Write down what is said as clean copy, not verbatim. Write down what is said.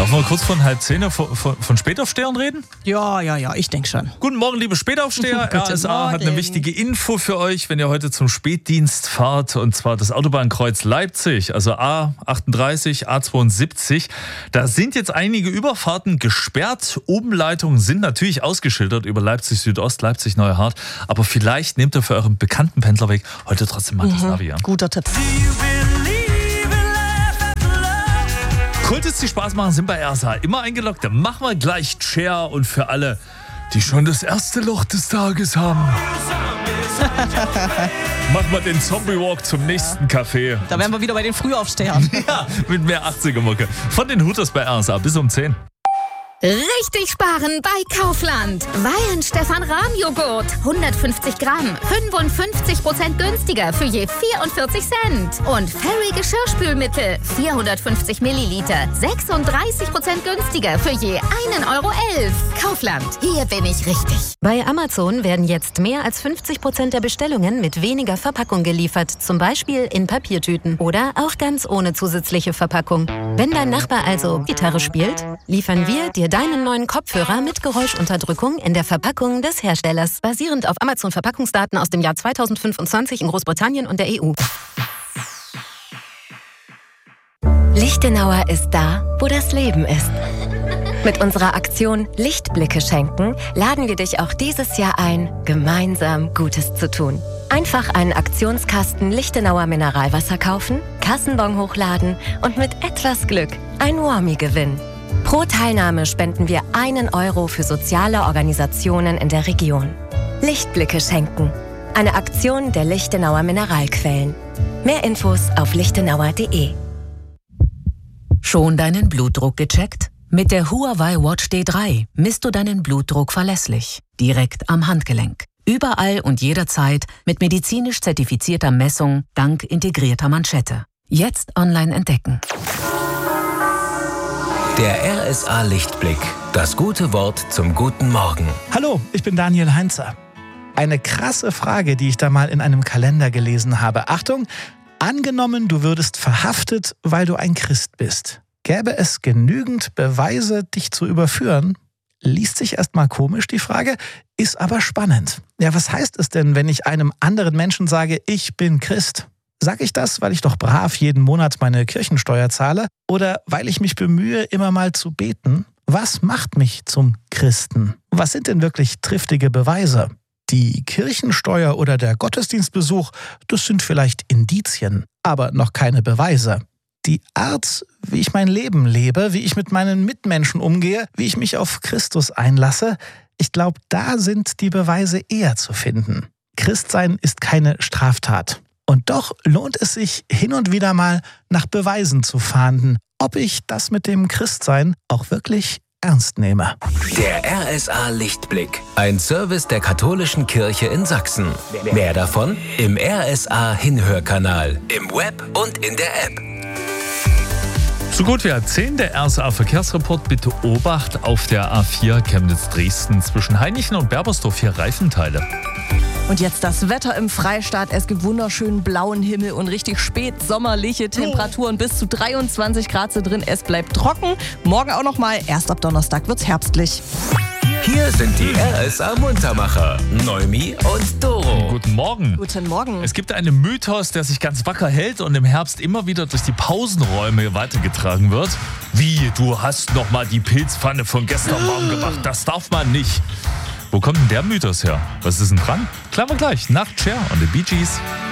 Darf man kurz von 9:30 von Spätaufstehern reden? Ja, ich denke schon. Guten Morgen, liebe Spätaufsteher. RSA hat eine wichtige Info für euch, wenn ihr heute zum Spätdienst fahrt. Und zwar das Autobahnkreuz Leipzig, also A38, A72. Da sind jetzt einige Überfahrten gesperrt. Umleitungen sind natürlich ausgeschildert über Leipzig Südost, Leipzig Neuhardt. Aber vielleicht nehmt ihr für euren bekannten Pendlerweg heute trotzdem mal das Navi an. Guter Tipp. Kultis, die Spaß machen, sind bei RSA immer eingeloggt. Dann machen wir gleich Share und für alle, die schon das erste Loch des Tages haben. Machen wir den Zombie-Walk zum nächsten Café. Da wären wir wieder bei den Frühaufstehern. Ja, mit mehr 80er-Mucke. Von den Hooters bei RSA bis um 10. Richtig sparen bei Kaufland. Weihenstephan-Rahm-Joghurt. 150 Gramm. 55% günstiger für je 44 Cent. Und Fairy Geschirrspülmittel. 450 Milliliter. 36% günstiger für je 1,11 Euro. Kaufland. Hier bin ich richtig. Bei Amazon werden jetzt mehr als 50% der Bestellungen mit weniger Verpackung geliefert. Zum Beispiel in Papiertüten. Oder auch ganz ohne zusätzliche Verpackung. Wenn dein Nachbar also Gitarre spielt, liefern wir dir deinen neuen Kopfhörer mit Geräuschunterdrückung in der Verpackung des Herstellers. Basierend auf Amazon-Verpackungsdaten aus dem Jahr 2025 in Großbritannien und der EU. Lichtenauer ist da, wo das Leben ist. Mit unserer Aktion Lichtblicke schenken laden wir dich auch dieses Jahr ein, gemeinsam Gutes zu tun. Einfach einen Aktionskasten Lichtenauer Mineralwasser kaufen, Kassenbon hochladen und mit etwas Glück ein Warmie gewinnen. Pro Teilnahme spenden wir 1 Euro für soziale Organisationen in der Region. Lichtblicke schenken. Eine Aktion der Lichtenauer Mineralquellen. Mehr Infos auf lichtenauer.de. Schon deinen Blutdruck gecheckt? Mit der Huawei Watch D3 misst du deinen Blutdruck verlässlich, direkt am Handgelenk. Überall und jederzeit mit medizinisch zertifizierter Messung dank integrierter Manschette. Jetzt online entdecken. Der RSA Lichtblick. Das gute Wort zum guten Morgen. Hallo, ich bin Daniel Heinzer. Eine krasse Frage, die ich da mal in einem Kalender gelesen habe. Achtung, angenommen, du würdest verhaftet, weil du ein Christ bist. Gäbe es genügend Beweise, dich zu überführen? Liest sich erstmal komisch, die Frage, ist aber spannend. Ja, was heißt es denn, wenn ich einem anderen Menschen sage, ich bin Christ? Sag ich das, weil ich doch brav jeden Monat meine Kirchensteuer zahle? Oder weil ich mich bemühe, immer mal zu beten? Was macht mich zum Christen? Was sind denn wirklich triftige Beweise? Die Kirchensteuer oder der Gottesdienstbesuch, das sind vielleicht Indizien, aber noch keine Beweise. Die Art, wie ich mein Leben lebe, wie ich mit meinen Mitmenschen umgehe, wie ich mich auf Christus einlasse, ich glaube, da sind die Beweise eher zu finden. Christsein ist keine Straftat. Und doch lohnt es sich hin und wieder mal nach Beweisen zu fahnden, ob ich das mit dem Christsein auch wirklich ernst nehme. Der RSA Lichtblick. Ein Service der Katholischen Kirche in Sachsen. Mehr davon im RSA Hinhörkanal, im Web und in der App. So gut wie 10 der RSA Verkehrsreport. Bitte Obacht auf der A4 Chemnitz-Dresden zwischen Hainichen und Berbersdorf. Hier Reifenteile. Und jetzt das Wetter im Freistaat. Es gibt wunderschönen blauen Himmel und richtig spätsommerliche Temperaturen. Bis zu 23 Grad sind drin. Es bleibt trocken. Morgen auch noch mal. Erst ab Donnerstag wird's herbstlich. Hier sind die RSA Muntermacher, Neumi und Doro. Guten Morgen. Guten Morgen. Es gibt einen Mythos, der sich ganz wacker hält und im Herbst immer wieder durch die Pausenräume weitergetragen wird. Wie, du hast noch mal die Pilzpfanne von gestern warm gemacht. Das darf man nicht. Wo kommt denn der Mythos her? Was ist denn dran? Klären wir gleich. Nach Cher und den Bee Gees.